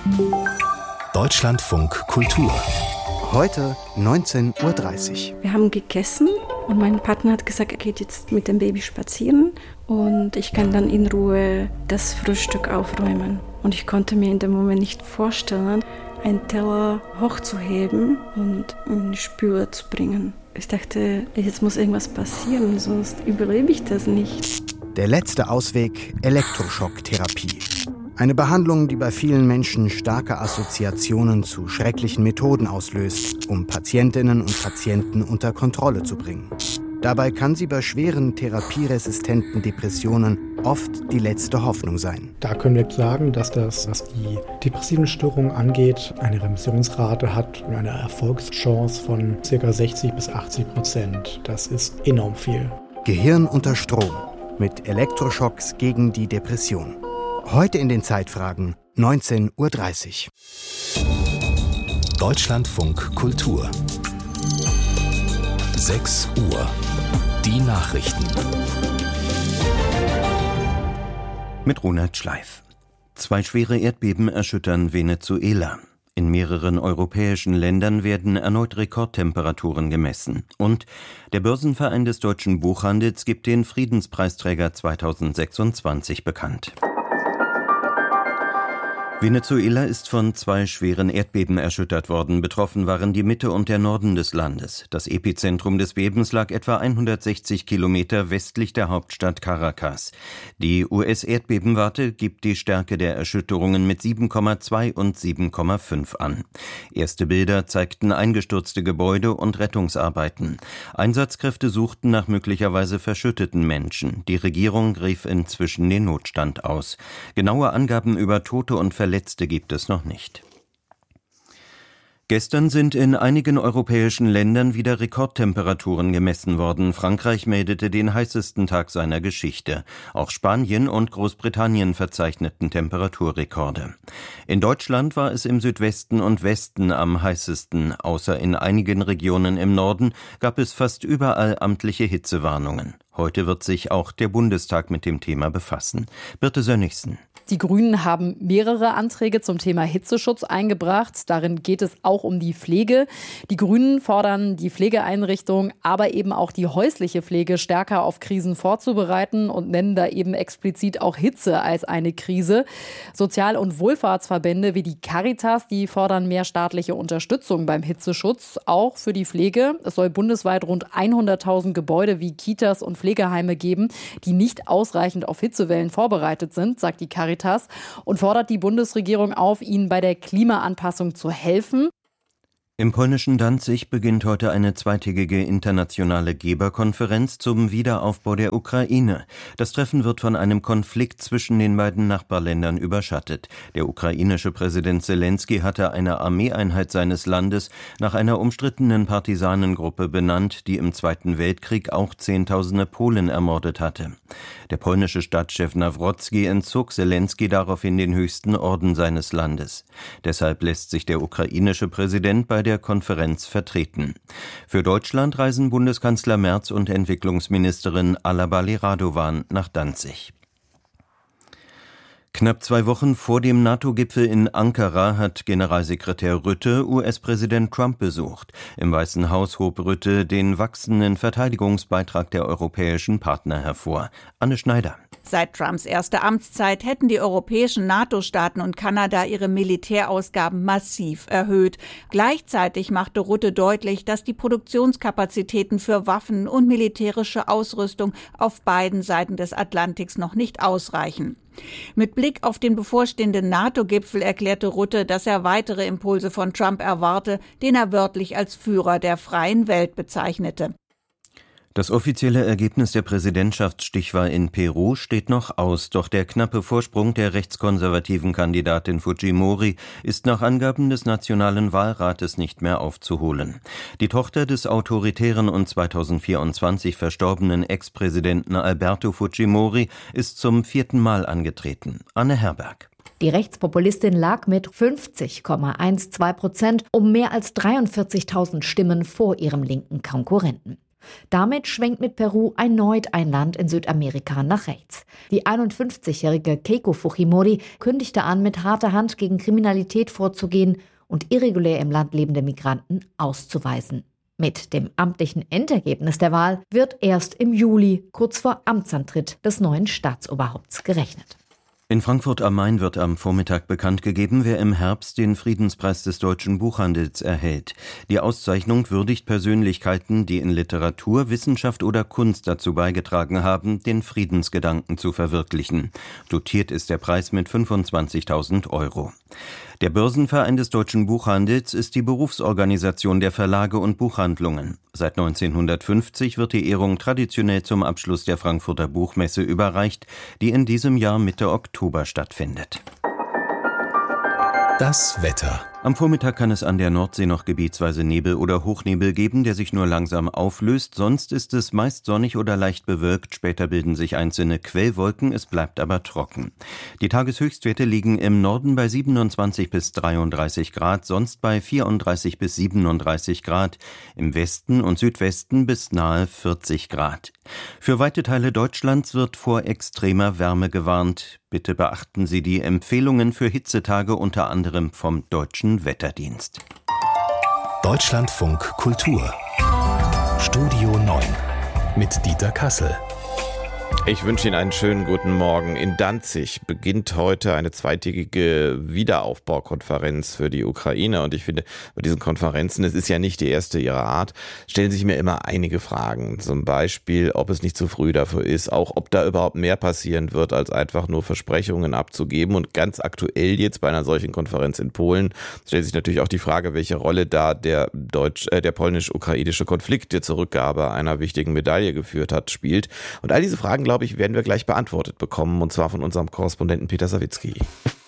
Deutschlandfunk Kultur. Heute 19:30 Uhr. Wir haben gegessen und mein Partner hat gesagt, er geht jetzt mit dem Baby spazieren und ich kann dann in Ruhe das Frühstück aufräumen. Und ich konnte mir in dem Moment nicht vorstellen, einen Teller hochzuheben und in die Spüle zu bringen. Ich dachte, jetzt muss irgendwas passieren, sonst überlebe ich das nicht. Der letzte Ausweg: Elektroschocktherapie. Eine Behandlung, die bei vielen Menschen starke Assoziationen zu schrecklichen Methoden auslöst, um Patientinnen und Patienten unter Kontrolle zu bringen. Dabei kann sie bei schweren therapieresistenten Depressionen oft die letzte Hoffnung sein. Da können wir sagen, dass das, was die depressiven Störungen angeht, eine Remissionsrate hat und eine Erfolgschance von ca. 60-80%. Das ist enorm viel. Gehirn unter Strom mit Elektroschocks gegen die Depression. Heute in den Zeitfragen 19:30 Uhr. Deutschlandfunk Kultur. 6 Uhr. Die Nachrichten. Mit Ronald Schleif. 2 schwere Erdbeben erschüttern Venezuela. In mehreren europäischen Ländern werden erneut Rekordtemperaturen gemessen. Und der Börsenverein des deutschen Buchhandels gibt den Friedenspreisträger 2026 bekannt. Venezuela ist von 2 schweren Erdbeben erschüttert worden. Betroffen waren die Mitte und der Norden des Landes. Das Epizentrum des Bebens lag etwa 160 Kilometer westlich der Hauptstadt Caracas. Die US-Erdbebenwarte gibt die Stärke der Erschütterungen mit 7,2 und 7,5 an. Erste Bilder zeigten eingestürzte Gebäude und Rettungsarbeiten. Einsatzkräfte suchten nach möglicherweise verschütteten Menschen. Die Regierung rief inzwischen den Notstand aus. Genaue Angaben über Tote und Verletzte gibt es noch nicht. Gestern sind in einigen europäischen Ländern wieder Rekordtemperaturen gemessen worden. Frankreich meldete den heißesten Tag seiner Geschichte. Auch Spanien und Großbritannien verzeichneten Temperaturrekorde. In Deutschland war es im Südwesten und Westen am heißesten. Außer in einigen Regionen im Norden gab es fast überall amtliche Hitzewarnungen. Heute wird sich auch der Bundestag mit dem Thema befassen. Birte Sönnigsen. Die Grünen haben mehrere Anträge zum Thema Hitzeschutz eingebracht. Darin geht es auch um die Pflege. Die Grünen fordern, die Pflegeeinrichtungen, aber eben auch die häusliche Pflege stärker auf Krisen vorzubereiten und nennen da eben explizit auch Hitze als eine Krise. Sozial- und Wohlfahrtsverbände wie die Caritas, die fordern mehr staatliche Unterstützung beim Hitzeschutz, auch für die Pflege. Es soll bundesweit rund 100.000 Gebäude wie Kitas und Pflegeheime geben, die nicht ausreichend auf Hitzewellen vorbereitet sind, sagt die Caritas, und fordert die Bundesregierung auf, ihnen bei der Klimaanpassung zu helfen. Im polnischen Danzig beginnt heute eine zweitägige internationale Geberkonferenz zum Wiederaufbau der Ukraine. Das Treffen wird von einem Konflikt zwischen den beiden Nachbarländern überschattet. Der ukrainische Präsident Selenskyj hatte eine Armeeeinheit seines Landes nach einer umstrittenen Partisanengruppe benannt, die im Zweiten Weltkrieg auch Zehntausende Polen ermordet hatte. Der polnische Stadtchef Nawrocki entzog Selenskyj daraufhin den höchsten Orden seines Landes. Deshalb lässt sich der ukrainische Präsident bei der Konferenz vertreten. Für Deutschland reisen Bundeskanzler Merz und Entwicklungsministerin Alla Balie-Radovan nach Danzig. Knapp 2 Wochen vor dem NATO-Gipfel in Ankara hat Generalsekretär Rutte US-Präsident Trump besucht. Im Weißen Haus hob Rutte den wachsenden Verteidigungsbeitrag der europäischen Partner hervor. Anne Schneider. Seit Trumps erster Amtszeit hätten die europäischen NATO-Staaten und Kanada ihre Militärausgaben massiv erhöht. Gleichzeitig machte Rutte deutlich, dass die Produktionskapazitäten für Waffen und militärische Ausrüstung auf beiden Seiten des Atlantiks noch nicht ausreichen. Mit Blick auf den bevorstehenden NATO-Gipfel erklärte Rutte, dass er weitere Impulse von Trump erwarte, den er wörtlich als Führer der freien Welt bezeichnete. Das offizielle Ergebnis der Präsidentschaftsstichwahl in Peru steht noch aus, doch der knappe Vorsprung der rechtskonservativen Kandidatin Fujimori ist nach Angaben des Nationalen Wahlrates nicht mehr aufzuholen. Die Tochter des autoritären und 2024 verstorbenen Ex-Präsidenten Alberto Fujimori ist zum 4. Mal angetreten. Anne Herberg. Die Rechtspopulistin lag mit 50,12% um mehr als 43.000 Stimmen vor ihrem linken Konkurrenten. Damit schwenkt mit Peru erneut ein Land in Südamerika nach rechts. Die 51-jährige Keiko Fujimori kündigte an, mit harter Hand gegen Kriminalität vorzugehen und irregulär im Land lebende Migranten auszuweisen. Mit dem amtlichen Endergebnis der Wahl wird erst im Juli, kurz vor Amtsantritt des neuen Staatsoberhaupts, gerechnet. In Frankfurt am Main wird am Vormittag bekannt gegeben, wer im Herbst den Friedenspreis des deutschen Buchhandels erhält. Die Auszeichnung würdigt Persönlichkeiten, die in Literatur, Wissenschaft oder Kunst dazu beigetragen haben, den Friedensgedanken zu verwirklichen. Dotiert ist der Preis mit 25.000 €. Der Börsenverein des deutschen Buchhandels ist die Berufsorganisation der Verlage und Buchhandlungen. Seit 1950 wird die Ehrung traditionell zum Abschluss der Frankfurter Buchmesse überreicht, die in diesem Jahr Mitte Oktober stattfindet. Das Wetter. Am Vormittag kann es an der Nordsee noch gebietsweise Nebel oder Hochnebel geben, der sich nur langsam auflöst. Sonst ist es meist sonnig oder leicht bewölkt. Später bilden sich einzelne Quellwolken, es bleibt aber trocken. Die Tageshöchstwerte liegen im Norden bei 27 bis 33 Grad, sonst bei 34 bis 37 Grad, im Westen und Südwesten bis nahe 40 Grad. Für weite Teile Deutschlands wird vor extremer Wärme gewarnt. Bitte beachten Sie die Empfehlungen für Hitzetage unter anderem vom Deutschen Wetterdienst. Deutschlandfunk Kultur. Studio 9 mit Dieter Kassel. Ich wünsche Ihnen einen schönen guten Morgen. In Danzig beginnt heute eine zweitägige Wiederaufbaukonferenz für die Ukraine. Und ich finde, bei diesen Konferenzen, es ist ja nicht die erste ihrer Art, stellen sich mir immer einige Fragen. Zum Beispiel, ob es nicht zu früh dafür ist, auch ob da überhaupt mehr passieren wird, als einfach nur Versprechungen abzugeben. Und ganz aktuell jetzt bei einer solchen Konferenz in Polen stellt sich natürlich auch die Frage, welche Rolle da der polnisch-ukrainische Konflikt, der zur Rückgabe einer wichtigen Medaille geführt hat, spielt. Und all diese Fragen, glaube ich, werden wir gleich beantwortet bekommen, und zwar von unserem Korrespondenten Peter Sawicki.